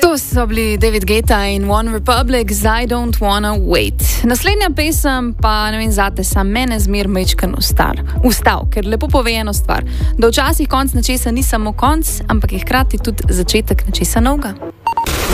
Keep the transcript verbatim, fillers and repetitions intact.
To so bili David Guetta in One Republic z I Don't Wanna Wait. Naslednja pesem pa, ne vem, zate sam mene zmer mečken ustal, ustal, ker lepo pove eno stvar, da včasih konc nečesa ni samo konc, ampak je hkrati tudi začetek nečesa novega.